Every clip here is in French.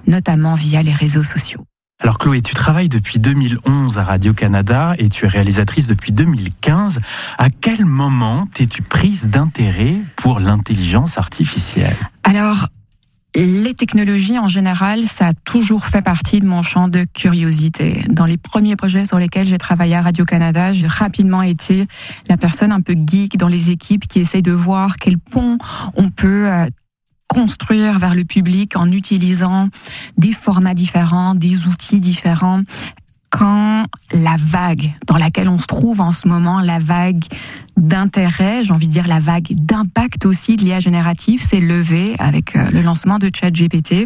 notamment via les réseaux sociaux. Alors Chloé, tu travailles depuis 2011 à Radio-Canada et tu es réalisatrice depuis 2015. À quel moment t'es-tu prise d'intérêt pour l'intelligence artificielle ? Alors, les technologies en général, ça a toujours fait partie de mon champ de curiosité. Dans les premiers projets sur lesquels j'ai travaillé à Radio-Canada, j'ai rapidement été la personne un peu geek dans les équipes qui essaye de voir quel pont on peut construire vers le public en utilisant des formats différents, des outils différents. Quand la vague dans laquelle on se trouve en ce moment, la vague d'intérêt, j'ai envie de dire la vague d'impact aussi de l'IA générative s'est levée avec le lancement de ChatGPT.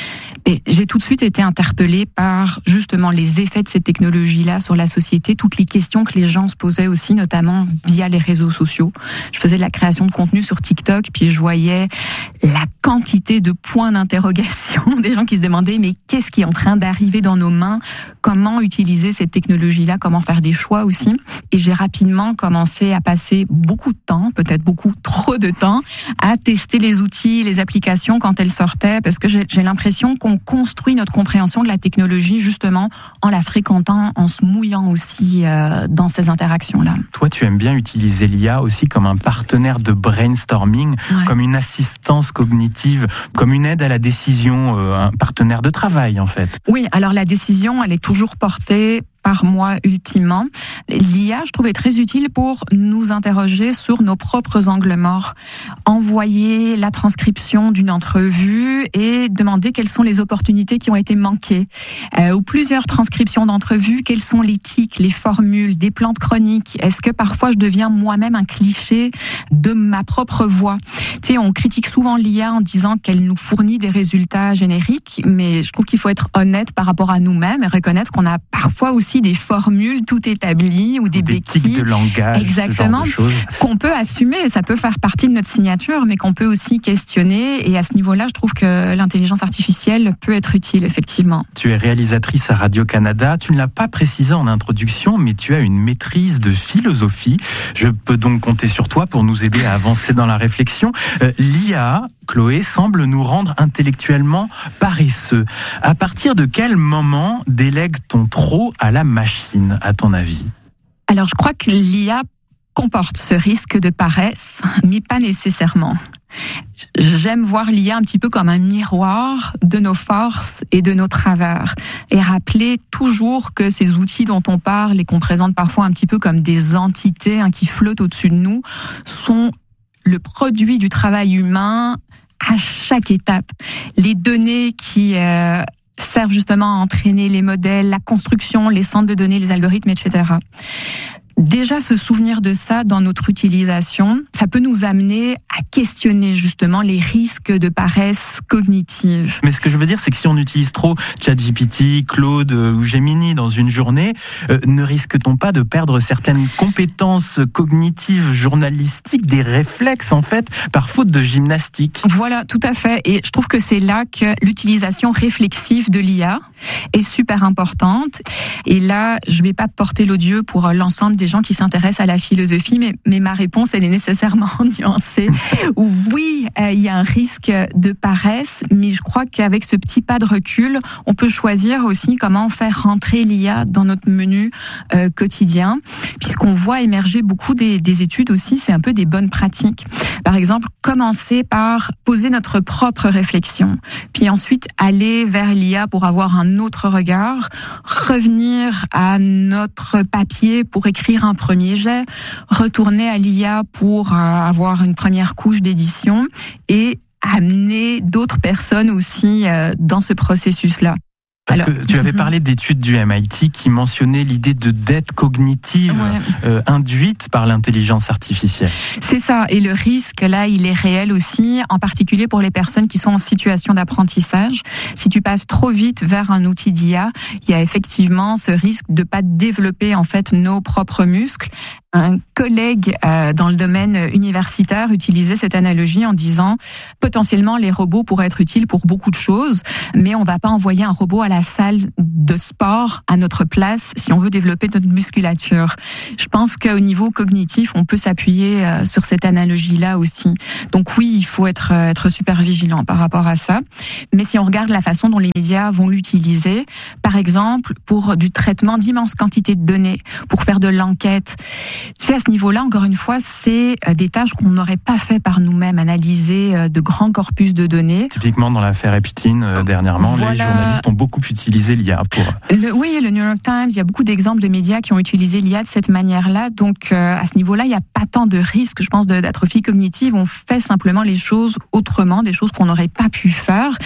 Et j'ai tout de suite été interpellée par justement les effets de ces technologies-là sur la société, toutes les questions que les gens se posaient aussi, notamment via les réseaux sociaux. Je faisais de la création de contenu sur TikTok, puis je voyais la quantité de points d'interrogation des gens qui se demandaient mais qu'est-ce qui est en train d'arriver dans nos mains ? Comment utiliser cette technologie-là ? Comment faire des choix aussi ? Et j'ai rapidement commencé à passer beaucoup de temps, peut-être beaucoup trop de temps, à tester les outils, les applications quand elles sortaient, parce que j'ai l'impression qu'on construit notre compréhension de la technologie justement en la fréquentant, en se mouillant aussi dans ces interactions-là. Toi, tu aimes bien utiliser l'IA aussi comme un partenaire de brainstorming, comme une assistance cognitive, comme une aide à la décision, un partenaire de travail en fait. Oui, alors la décision, elle est toujours portée par moi ultimement. L'IA, je trouvais très utile pour nous interroger sur nos propres angles morts. Envoyer la transcription d'une entrevue et demander quelles sont les opportunités qui ont été manquées. Ou plusieurs transcriptions d'entrevues, quels sont les tics, les formules, des plans de chronique. Est-ce que parfois je deviens moi-même un cliché de ma propre voix ? Tu sais, on critique souvent l'IA en disant qu'elle nous fournit des résultats génériques, mais je trouve qu'il faut être honnête par rapport à nous-mêmes et reconnaître qu'on a parfois aussi des formules tout établies ou des béquilles tics de langage, exactement, ce genre de choses. Qu'on peut assumer, ça peut faire partie de notre signature, mais qu'on peut aussi questionner. Et à ce niveau-là, je trouve que l'intelligence artificielle peut être utile, effectivement. Tu es réalisatrice à Radio-Canada. Tu ne l'as pas précisé en introduction, mais tu as une maîtrise de philosophie. Je peux donc compter sur toi pour nous aider à avancer dans la réflexion. L'IA, Chloé, semble nous rendre intellectuellement paresseux. À partir de quel moment délègue-t-on trop à la machine, à ton avis ? Alors, je crois que l'IA comporte ce risque de paresse, mais pas nécessairement. J'aime voir l'IA un petit peu comme un miroir de nos forces et de nos travers et rappeler toujours que ces outils dont on parle et qu'on présente parfois un petit peu comme des entités qui flottent au-dessus de nous sont le produit du travail humain à chaque étape. Les données qui servent justement à entraîner les modèles, la construction, les centres de données, les algorithmes, etc. Déjà, se souvenir de ça dans notre utilisation, ça peut nous amener à questionner justement les risques de paresse cognitive. Mais ce que je veux dire, c'est que si on utilise trop ChatGPT, Claude ou Gemini dans une journée, ne risque-t-on pas de perdre certaines compétences cognitives, journalistiques, des réflexes en fait, par faute de gymnastique ? Voilà, tout à fait. Et je trouve que c'est là que l'utilisation réflexive de l'IA est super importante. Et là, je vais pas porter l'odieux pour l'ensemble des gens qui s'intéressent à la philosophie, mais ma réponse, elle est nécessairement nuancée. Oui, il y a un risque de paresse, mais je crois qu'avec ce petit pas de recul, on peut choisir aussi comment faire rentrer l'IA dans notre menu quotidien, puisqu'on voit émerger beaucoup des études aussi, c'est un peu des bonnes pratiques. Par exemple, commencer par poser notre propre réflexion, puis ensuite aller vers l'IA pour avoir un autre regard, revenir à notre papier pour écrire un premier jet, retourner à l'IA pour avoir une première couche d'édition et amener d'autres personnes aussi dans ce processus-là. Parce que tu avais parlé d'études du MIT qui mentionnaient l'idée de dette cognitive induite par l'intelligence artificielle. C'est ça. Et le risque, là, il est réel aussi, en particulier pour les personnes qui sont en situation d'apprentissage. Si tu passes trop vite vers un outil d'IA, il y a effectivement ce risque de pas développer, en fait, nos propres muscles. Un collègue dans le domaine universitaire utilisait cette analogie en disant potentiellement les robots pourraient être utiles pour beaucoup de choses, mais on va pas envoyer un robot à la salle de sport à notre place si on veut développer notre musculature. Je pense qu'au niveau cognitif, on peut s'appuyer sur cette analogie-là aussi. Donc oui, il faut être super vigilant par rapport à ça. Mais si on regarde la façon dont les médias vont l'utiliser, par exemple pour du traitement d'immenses quantités de données, pour faire de l'enquête, c'est à ce niveau-là, encore une fois, c'est des tâches qu'on n'aurait pas fait par nous-mêmes, analyser de grands corpus de données. Typiquement dans l'affaire Epstein, dernièrement, les journalistes ont beaucoup utilisé l'IA pour... Oui, le New York Times, il y a beaucoup d'exemples de médias qui ont utilisé l'IA de cette manière-là. Donc, à ce niveau-là, il n'y a pas tant de risques, je pense, d'atrophie cognitive. On fait simplement les choses autrement, des choses qu'on n'aurait pas pu faire.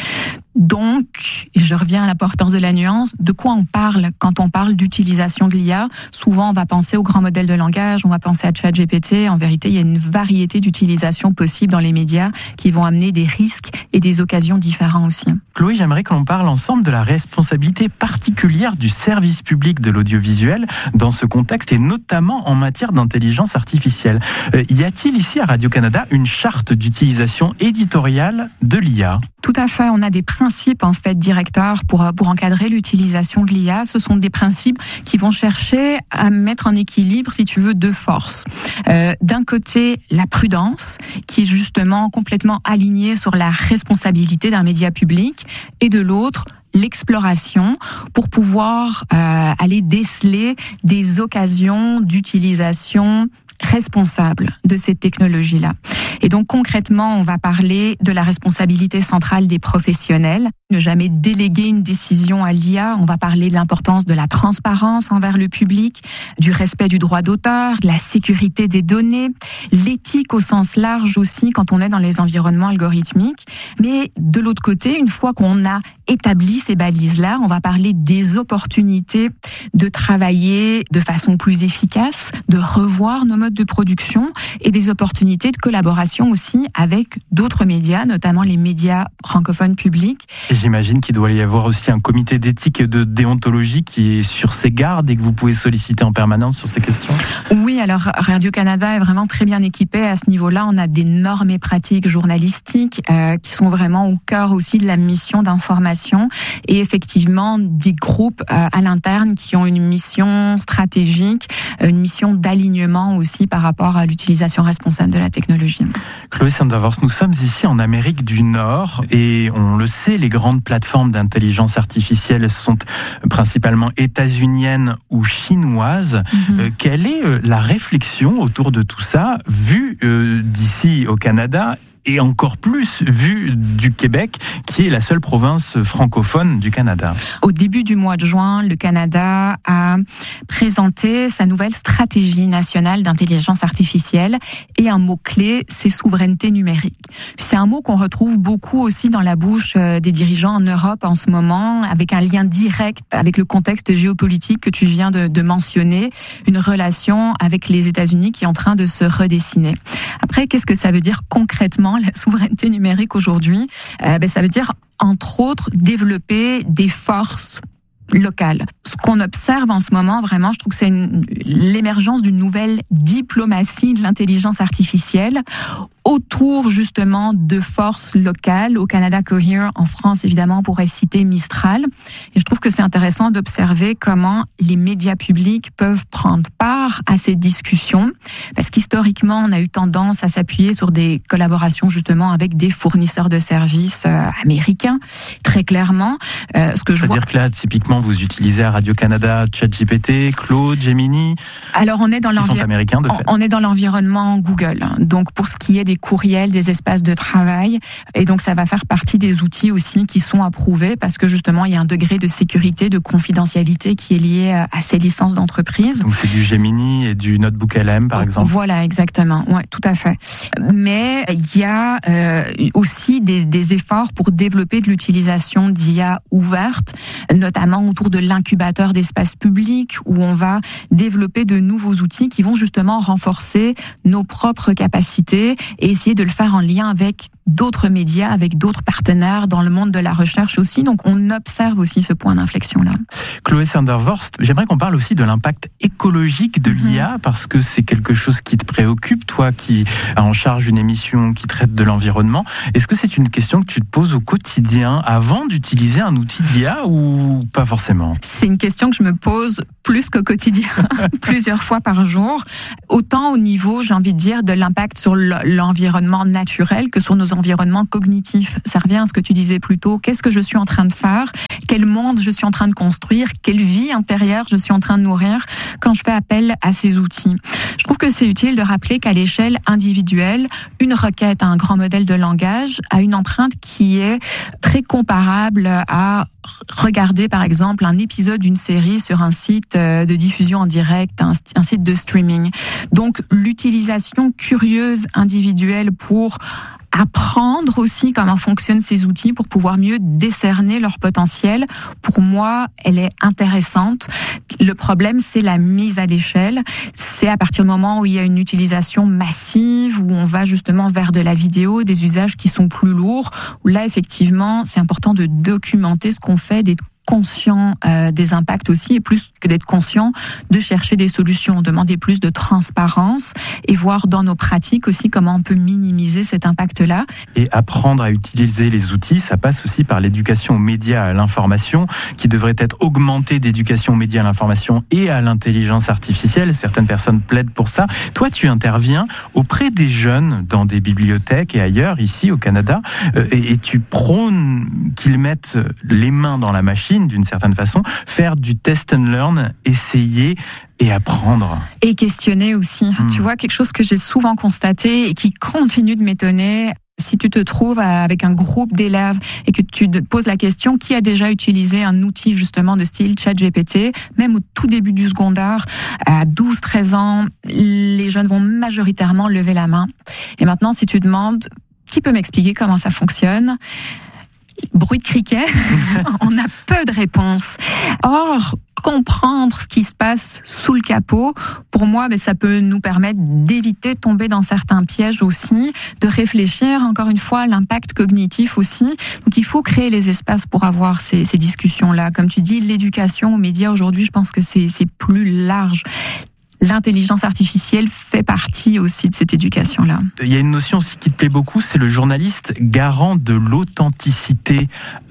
Donc, je reviens à l'importance de la nuance. De quoi on parle quand on parle d'utilisation de l'IA? Souvent, on va penser aux grands modèles de langage, on va penser à ChatGPT. En vérité, il y a une variété d'utilisations possibles dans les médias qui vont amener des risques et des occasions différents aussi. Chloé, j'aimerais que l'on parle ensemble de la responsabilité particulière du service public de l'audiovisuel dans ce contexte et notamment en matière d'intelligence artificielle. Y a-t-il ici à Radio-Canada une charte d'utilisation éditoriale de l'IA? Tout à fait. On a des principes en fait directeurs pour encadrer l'utilisation de l'IA. Ce sont des principes qui vont chercher à mettre en équilibre, si tu veux, deux forces. D'un côté, la prudence, qui est justement complètement alignée sur la responsabilité d'un média public, et de l'autre, l'exploration pour pouvoir aller déceler des occasions d'utilisation responsable de ces technologies-là. Et donc concrètement, on va parler de la responsabilité centrale des professionnels, ne jamais déléguer une décision à l'IA. On va parler de l'importance de la transparence envers le public, du respect du droit d'auteur, de la sécurité des données, l'éthique au sens large aussi quand on est dans les environnements algorithmiques. Mais de l'autre côté, une fois qu'on a établi ces balises-là, on va parler des opportunités de travailler de façon plus efficace, de revoir nos modes de production et des opportunités de collaboration aussi avec d'autres médias, notamment les médias francophones publics. Et j'imagine qu'il doit y avoir aussi un comité d'éthique et de déontologie qui est sur ses gardes et que vous pouvez solliciter en permanence sur ces questions. Oui, alors Radio-Canada est vraiment très bien équipé à ce niveau-là. On a des normes et pratiques journalistiques qui sont vraiment au cœur aussi de la mission d'information et effectivement des groupes à l'interne qui ont une mission stratégique, une mission d'alignement aussi par rapport à l'utilisation responsable de la technologie. Chloé Sandavors, nous sommes ici en Amérique du Nord et on le sait, les grandes plateformes d'intelligence artificielle sont principalement états-uniennes ou chinoises. Quelle est la réflexion autour de tout ça, vue d'ici au Canada et encore plus vu du Québec, qui est la seule province francophone du Canada? Au début du mois de juin, le Canada a présenté sa nouvelle stratégie nationale d'intelligence artificielle et un mot-clé, c'est souveraineté numérique. C'est un mot qu'on retrouve beaucoup aussi dans la bouche des dirigeants en Europe en ce moment, avec un lien direct avec le contexte géopolitique que tu viens de mentionner, une relation avec les États-Unis qui est en train de se redessiner. Après, qu'est-ce que ça veut dire concrètement la souveraineté numérique aujourd'hui? Ça veut dire, entre autres, développer des forces locales. Ce qu'on observe en ce moment, vraiment, je trouve que c'est l'émergence d'une nouvelle diplomatie de l'intelligence artificielle autour justement de forces locales. Au Canada, Cohere, en France évidemment, on pourrait citer Mistral. Et je trouve que c'est intéressant d'observer comment les médias publics peuvent prendre part à ces discussions, parce qu'historiquement, on a eu tendance à s'appuyer sur des collaborations justement avec des fournisseurs de services américains, très clairement. C'est-à-dire que là, typiquement, vous utilisez à Radio-Canada ChatGPT, Claude, Gemini. Alors on est dans l'environnement Google. Donc pour ce qui est des courriels, des espaces de travail, et donc ça va faire partie des outils aussi qui sont approuvés parce que justement il y a un degré de sécurité, de confidentialité qui est lié à ces licences d'entreprise. Donc c'est du Gemini et du Notebook LM par exemple. Voilà, exactement. Ouais, tout à fait. Mais il y a aussi des efforts pour développer de l'utilisation d'IA ouverte, notamment autour de l'incubateur d'espace public où on va développer de nouveaux outils qui vont justement renforcer nos propres capacités et essayer de le faire en lien avec d'autres médias, avec d'autres partenaires dans le monde de la recherche aussi. Donc on observe aussi ce point d'inflexion-là. Chloé Sander-Vorst, j'aimerais qu'on parle aussi de l'impact écologique de l'IA, parce que c'est quelque chose qui te préoccupe, toi qui as en charge une émission qui traite de l'environnement. Est-ce que c'est une question que tu te poses au quotidien avant d'utiliser un outil d'IA ou pas forcément? C'est une question que je me pose plus qu'au quotidien, plusieurs fois par jour. Autant au niveau, j'ai envie de dire, de l'impact sur l'environnement naturel que sur nos environnements cognitifs. Ça revient à ce que tu disais plus tôt. Qu'est-ce que je suis en train de faire? Quel monde je suis en train de construire? Quelle vie intérieure je suis en train de nourrir quand je fais appel à ces outils? Je trouve que c'est utile de rappeler qu'à l'échelle individuelle, une requête à un grand modèle de langage a une empreinte qui est très comparable à regarder par exemple un épisode d'une série sur un site de diffusion en direct, un site de streaming. Donc l'utilisation curieuse individuelle pour apprendre aussi comment fonctionnent ces outils pour pouvoir mieux décerner leur potentiel, pour moi, elle est intéressante. Le problème, c'est la mise à l'échelle. C'est à partir du moment où il y a une utilisation massive, où on va justement vers de la vidéo, des usages qui sont plus lourds, où là, effectivement, c'est important de documenter ce qu'on fait, d'être conscient des impacts aussi, et plus que d'être conscient, de chercher des solutions, demander plus de transparence et voir dans nos pratiques aussi comment on peut minimiser cet impact-là. Et apprendre à utiliser les outils, ça passe aussi par l'éducation aux médias, à l'information, qui devrait être augmentée d'éducation aux médias, à l'information et à l'intelligence artificielle. Certaines personnes plaident pour ça. Toi, tu interviens auprès des jeunes dans des bibliothèques et ailleurs, ici au Canada, et tu prônes qu'ils mettent les mains dans la machine, d'une certaine façon, faire du test and learn, essayer et apprendre. Et questionner aussi. Tu vois, quelque chose que j'ai souvent constaté et qui continue de m'étonner. Si tu te trouves avec un groupe d'élèves et que tu te poses la question qui a déjà utilisé un outil justement de style ChatGPT, même au tout début du secondaire, à 12-13 ans, les jeunes vont majoritairement lever la main. Et maintenant, si tu demandes qui peut m'expliquer comment ça fonctionne, bruit de criquet, on a peu de réponses. Or, comprendre ce qui se passe sous le capot, pour moi, ça peut nous permettre d'éviter de tomber dans certains pièges aussi, de réfléchir, encore une fois, à l'impact cognitif aussi. Donc, il faut créer les espaces pour avoir ces discussions-là. Comme tu dis, l'éducation aux médias aujourd'hui, je pense que c'est plus large. L'intelligence artificielle fait partie aussi de cette éducation-là. Il y a une notion aussi qui te plaît beaucoup, c'est le journaliste garant de l'authenticité,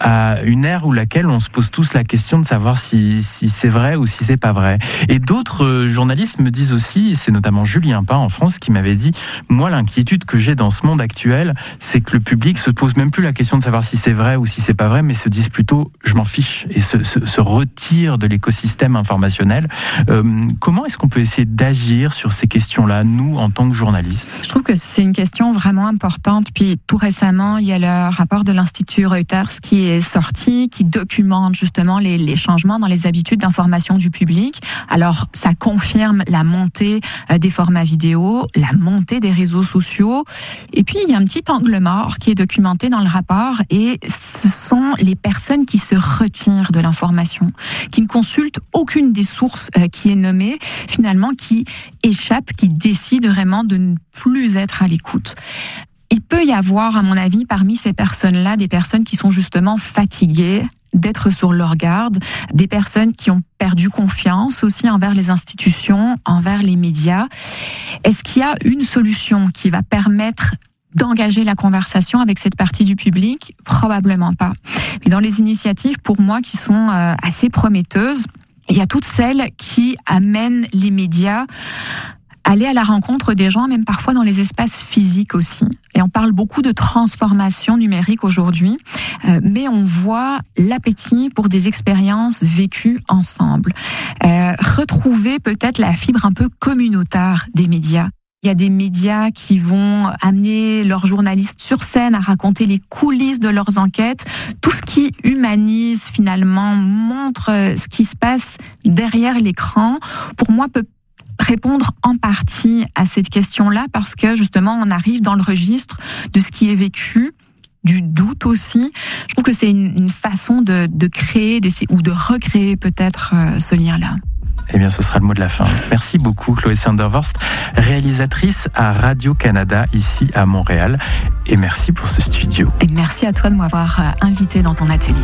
à une ère où laquelle on se pose tous la question de savoir si c'est vrai ou si c'est pas vrai. Et d'autres journalistes me disent aussi, c'est notamment Julien Pain en France qui m'avait dit, moi l'inquiétude que j'ai dans ce monde actuel, c'est que le public se pose même plus la question de savoir si c'est vrai ou si c'est pas vrai, mais se disent plutôt je m'en fiche et se retire de l'écosystème informationnel. Comment est-ce qu'on peut essayer d'agir sur ces questions-là, nous, en tant que journalistes? Je trouve que c'est une question vraiment importante. Puis tout récemment, il y a le rapport de l'Institut Reuters qui est sorti, qui documente justement les changements dans les habitudes d'information du public. Alors, ça confirme la montée des formats vidéo, la montée des réseaux sociaux. Et puis, il y a un petit angle mort qui est documenté dans le rapport, et ce sont les personnes qui se retirent de l'information, qui ne consultent aucune des sources qui est nommée, finalement, qui échappent, qui décident vraiment de ne plus être à l'écoute. Il peut y avoir, à mon avis, parmi ces personnes-là, des personnes qui sont justement fatiguées d'être sur leur garde, des personnes qui ont perdu confiance aussi envers les institutions, envers les médias. Est-ce qu'il y a une solution qui va permettre d'engager la conversation avec cette partie du public? Probablement pas. Mais dans les initiatives, pour moi, qui sont assez prometteuses, il y a toutes celles qui amènent les médias à aller à la rencontre des gens, même parfois dans les espaces physiques aussi. Et on parle beaucoup de transformation numérique aujourd'hui, mais on voit l'appétit pour des expériences vécues ensemble. Retrouver peut-être la fibre un peu communautaire des médias. Il y a des médias qui vont amener leurs journalistes sur scène à raconter les coulisses de leurs enquêtes. Tout ce qui humanise finalement, montre ce qui se passe derrière l'écran, pour moi peut répondre en partie à cette question-là, parce que justement on arrive dans le registre de ce qui est vécu, du doute aussi. Je trouve que c'est une façon de créer ou de recréer peut-être ce lien-là. Eh bien, ce sera le mot de la fin. Merci beaucoup, Chloé Sandervorst, réalisatrice à Radio-Canada, ici à Montréal. Et merci pour ce studio. Et merci à toi de m'avoir invité dans ton atelier.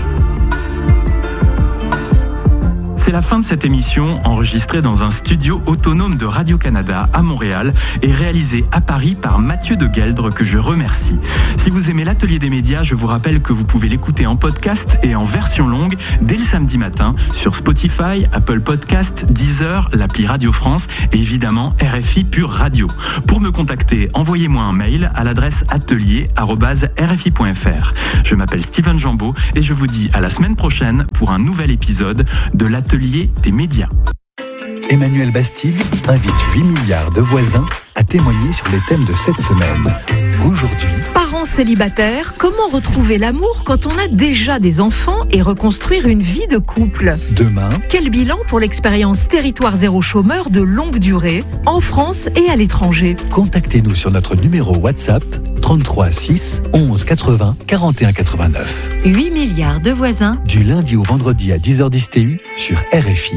C'est la fin de cette émission enregistrée dans un studio autonome de Radio-Canada à Montréal et réalisée à Paris par Mathieu de Gueldre, que je remercie. Si vous aimez l'Atelier des médias, je vous rappelle que vous pouvez l'écouter en podcast et en version longue dès le samedi matin sur Spotify, Apple Podcast, Deezer, l'appli Radio France et évidemment RFI Pure Radio. Pour me contacter, envoyez-moi un mail à l'adresse atelier@rfi.fr. Je m'appelle Steven Jambeau et je vous dis à la semaine prochaine pour un nouvel épisode de l'Atelier des médias. Emmanuel Bastide invite 8 milliards de voisins à témoigner sur les thèmes de cette semaine. Aujourd'hui, parents célibataires, comment retrouver l'amour quand on a déjà des enfants et reconstruire une vie de couple? demain, Quel bilan pour l'expérience Territoire Zéro Chômeur de longue durée, en France et à l'étranger? contactez-nous sur notre numéro WhatsApp 33 6 11 80 41 89. 8 milliards de voisins. Du lundi au vendredi à 10h10 TU sur RFI.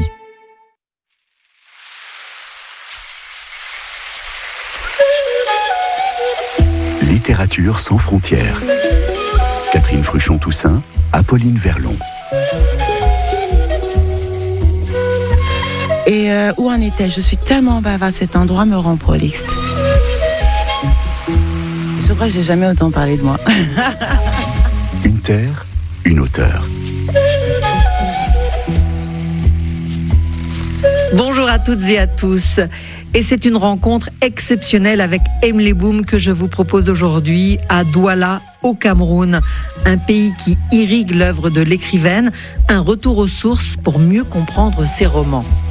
Littérature sans frontières. Catherine Fruchon-Toussaint, Apolline Verlon. Et où en était-je? Je suis tellement bavarde, cet endroit me rend prolixe. Je crois que j'ai jamais autant parlé de moi. Une terre, une auteure. Bonjour à toutes et à tous. Et c'est une rencontre exceptionnelle avec Emily Boom que je vous propose aujourd'hui à Douala, au Cameroun, un pays qui irrigue l'œuvre de l'écrivaine, un retour aux sources pour mieux comprendre ses romans.